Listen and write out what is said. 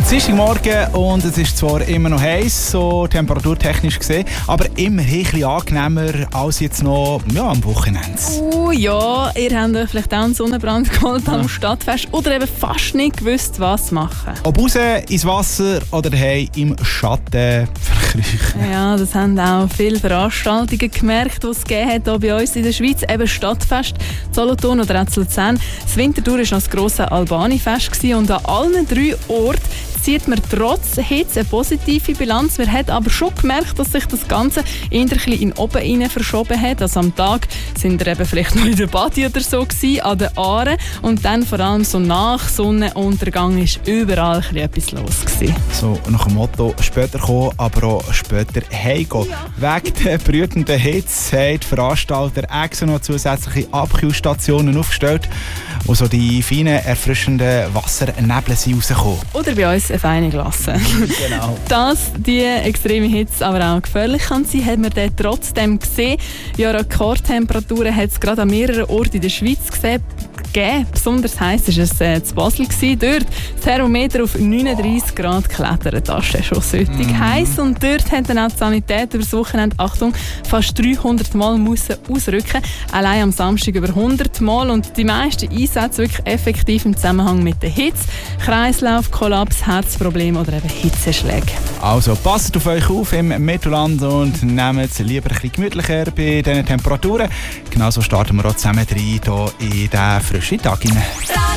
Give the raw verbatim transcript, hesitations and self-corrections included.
Dienstagmorgen und es ist zwar immer noch heiß, so temperaturtechnisch gesehen, aber immerhin ein bisschen angenehmer als jetzt noch ja, am Wochenende. Oh ja, ihr habt euch vielleicht auch einen Sonnenbrand geholt ja. am Stadtfest oder eben fast nicht gewusst, was machen. Ob raus ins Wasser oder daheim im Schatten verkriechen. Ja, das haben auch viele Veranstaltungen gemerkt, die es gegeben hat hier bei uns in der Schweiz. Eben Stadtfest, Solothurn oder auch Luzern. Das Winterthur war noch das grosse Albani-Fest und an allen drei Orten zieht man trotz Hitze eine positive Bilanz. Man hat aber schon gemerkt, dass sich das Ganze eher ein bisschen in oben rein verschoben hat. Also am Tag sind wir eben vielleicht noch in der Badi oder so gewesen, an den Aaren. Und dann vor allem so nach Sonnenuntergang ist überall ein bisschen etwas los gewesen. So nach dem Motto, später kommen, aber auch später heimgehen. Ja. Wegen der brütenden Hitze haben die Veranstalter extra noch zusätzliche Abkühlstationen aufgestellt, wo so die feinen, erfrischenden Wassernebel sind rausgekommen. Oder bei uns eine feine Glasse. Genau. Dass die extreme Hitze aber auch gefährlich kann sein, hat man dann trotzdem gesehen. Ja, Rekordtemperaturen hat es gerade an mehreren Orten in der Schweiz gesehen. Gegeben. Besonders heiß war es äh, zu Basel gewesen. Dort das Thermometer auf neununddreissig Grad geklettert. Das ist schon süchtig mm. heiß. Und dort hat dann auch die Sanität über das Wochenende, Achtung, fast dreihundert Mal müssen ausrücken. Allein am Samstag über hundert Mal. Und die meisten Einsätze wirklich effektiv im Zusammenhang mit der Hitze. Kreislauf, Kollaps, Herzprobleme oder eben Hitzeschläge. Also passt auf euch auf im Mittelland und nehmt es lieber ein bisschen gemütlicher bei diesen Temperaturen. Genauso starten wir auch zusammen rein hier in diesen frischen Tag hinein.